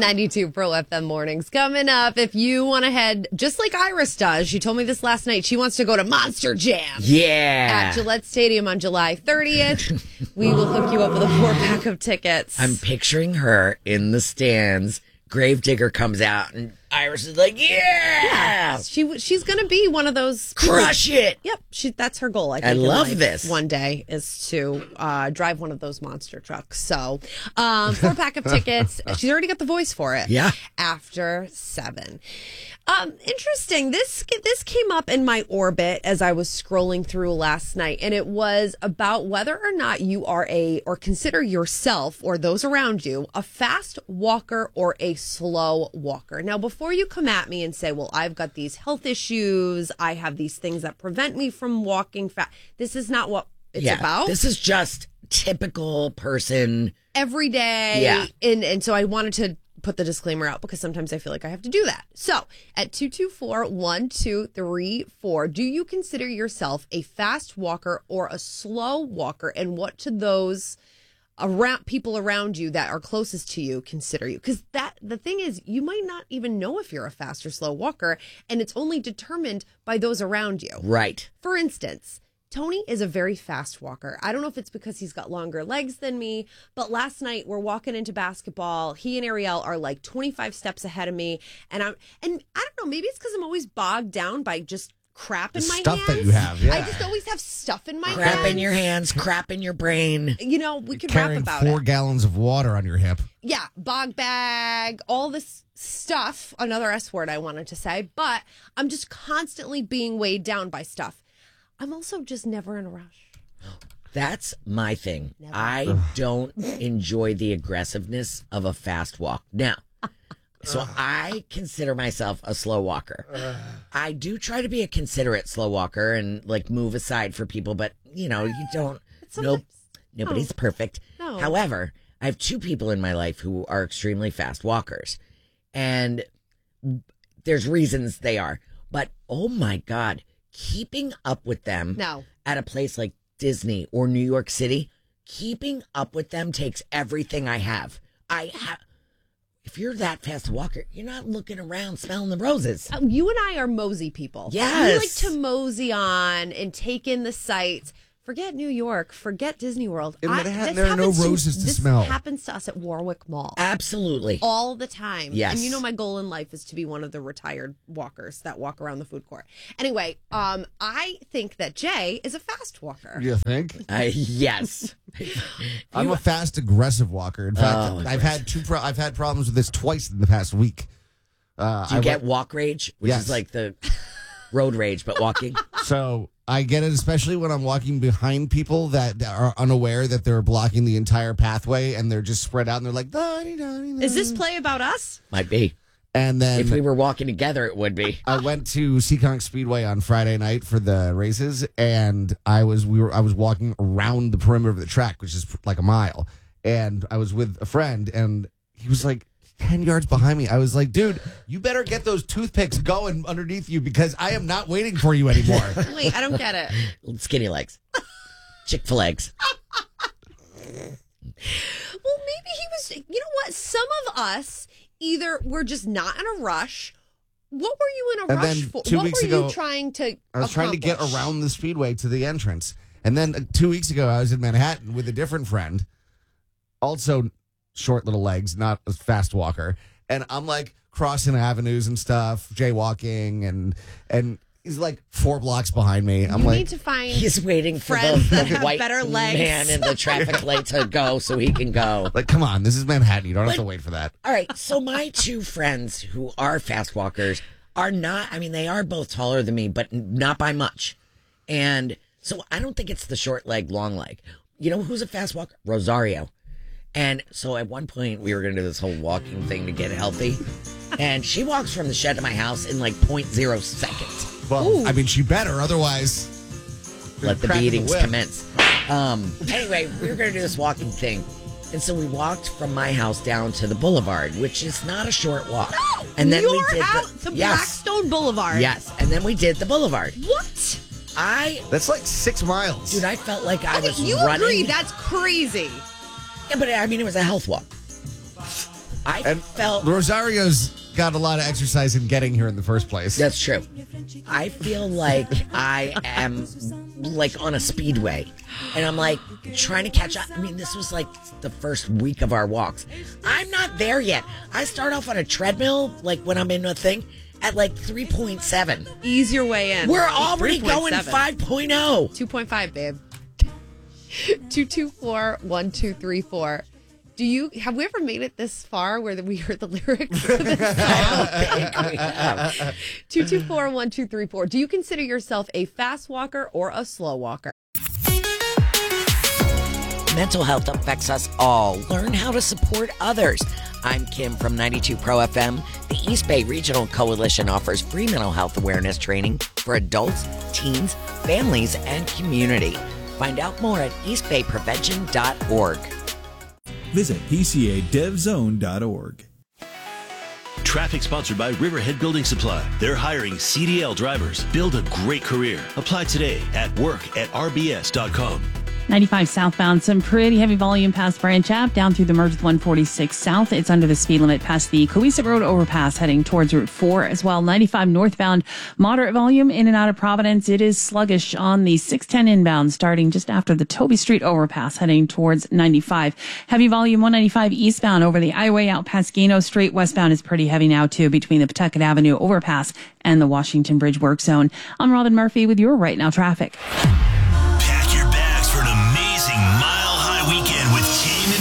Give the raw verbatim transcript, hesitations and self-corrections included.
ninety-two Pro F M mornings coming up. If you want to head, just like Iris does, she told me this last night, she wants to go to Monster Jam. Yeah. At Gillette Stadium on July thirtieth. We will hook you up with a four pack of tickets. I'm picturing her in the stands. Gravedigger comes out and Iris is like, yeah. yeah she She's going to be one of those. Crush it. Yep. She, that's her goal, I think. I love life this. One day is to uh, drive one of those monster trucks. So, um, four pack of tickets. She's already got the voice for it. Yeah. After seven. Um, interesting. This this came up in my orbit as I was scrolling through last night, and it was about whether or not you are a, or consider yourself or those around you, a fast walker or a slow walker. Now, before you come at me and say, well, I've got these health issues, I have these things that prevent me from walking fast. This is not what it's yeah, about. This is just typical person. Every day. Yeah. And, and so I wanted to put the disclaimer out because sometimes I feel like I have to do that. So at two two four, one two three four, do you consider yourself a fast walker or a slow walker? And what do those around people around you that are closest to you consider you? Because that the thing is, you might not even know if you're a fast or slow walker, and it's only determined by those around you. Right. For instance, Tony is a very fast walker. I don't know if it's because he's got longer legs than me, but last night we're walking into basketball. He and Ariel are like twenty-five steps ahead of me. And I'm, and I don't know, maybe it's because I'm always bogged down by just crap in the my stuff hands. that you have, yeah. I just always have stuff in my Crap hands. in your hands, crap in your brain. You know, we could Carrying rap about four it. gallons of water on your hip. Yeah, bog bag, all this stuff. Another S word I wanted to say, but I'm just constantly being weighed down by stuff. I'm also just never in a rush. That's my thing. Never. I don't enjoy the aggressiveness of a fast walk. Now, so I consider myself a slow walker. I do try to be a considerate slow walker and like move aside for people, but you know, you don't. Nope. Nobody's no. perfect. No. However, I have two people in my life who are extremely fast walkers, and there's reasons they are. But oh my God, keeping up with them No. at a place like Disney or New York City, keeping up with them takes everything I have. I have. If you're that fast walker, you're not looking around smelling the roses. Um, you and I are mosey people. Yes. We like to mosey on and take in the sights. Forget New York. Forget Disney World. In I- Manhattan, this there are no happens roses to this smell. happens to us at Warwick Mall. Absolutely. All the time. Yes. And you know my goal in life is to be one of the retired walkers that walk around the food court. Anyway, um, I think that Jay is a fast walker. You think? Uh, yes. I'm a fast, aggressive walker. In fact, Oh, I've had two. Pro- I've had problems with this twice in the past week. Uh, Do you I get went- walk rage, which Yes. is like the road rage, but walking? So I get it, especially when I'm walking behind people that are unaware that they're blocking the entire pathway and they're just spread out and they're like, "Donnie, Donnie, Is this Donnie." play about us? Might be. And then If we were walking together, it would be. I went to Seekonk Speedway on Friday night for the races, and I was we were I was walking around the perimeter of the track, which is like a mile, and I was with a friend, and he was like ten yards behind me. I was like, dude, you better get those toothpicks going underneath you because I am not waiting for you anymore. Wait, I don't get it. Skinny legs. Chick-fil-A eggs. Well, maybe he was, you know what? Some of us either were just not in a rush. What were you in a And rush then for? two What weeks were ago, you trying to I was trying to get accomplish? around the speedway to the entrance. And then uh, two weeks ago, I was in Manhattan with a different friend, also short little legs, not a fast walker. And I'm like crossing avenues and stuff, jaywalking, and and he's like four blocks behind me. I'm you like, need to find He's waiting for the, friends that the have white better legs. man in the traffic light to go so he can go. like, come on, this is Manhattan. You don't have But- to wait for that. All right, so my two friends who are fast walkers are not, I mean, they are both taller than me, but not by much. And so I don't think it's the short leg, long leg. You know who's a fast walker? Rosario. And so at one point we were going to do this whole walking thing to get healthy. And she walks from the shed to my house in like point zero seconds. Well, Ooh. I mean, she better. Otherwise, Let the cracking the beatings whip. commence. Um, anyway, we were going to do this walking thing. And so we walked from my house down to the boulevard, which is not a short walk. And then Your we did house the, to yes, Blackstone Boulevard. yes. And then we did the boulevard. What? I, that's like six miles. dude, I felt like I Okay, was you running. agree? That's crazy. Yeah, but I mean, it was a health walk. I And felt Rosario's got a lot of exercise in getting here in the first place. that's true. I feel like I am like on a speedway, and I'm like trying to catch up. I mean, this was like the first week of our walks. I'm not there yet. I start off on a treadmill, like when I'm in a thing, at like three point seven. Ease your way in. We're already going three point seven. five point oh. two point five, babe. two two four, one two three four. Do you have we ever made it this far where we heard the lyrics to this song? two two four, one two three four. Do you consider yourself a fast walker or a slow walker? Mental health affects us all. Learn how to support others. I'm Kim from ninety-two Pro F M. The East Bay Regional Coalition offers free mental health awareness training for adults, teens, families, and community. Find out more at east bay prevention dot org. Visit p c a dev zone dot org. Traffic sponsored by Riverhead Building Supply. They're hiring C D L drivers. Build a great career. Apply today at work at r b s dot com. ninety-five southbound, some pretty heavy volume past Branch Ave, down through the merge with one forty-six south. It's under the speed limit past the Cohasset Road overpass, heading towards Route four as well. ninety-five northbound, moderate volume in and out of Providence. It is sluggish on the six ten inbound, starting just after the Toby Street overpass, heading towards ninety-five. Heavy volume one ninety-five eastbound over the highway out past Gano Street. Westbound is pretty heavy now, too, between the Pawtucket Avenue overpass and the Washington Bridge work zone. I'm Robin Murphy with your Right Now traffic.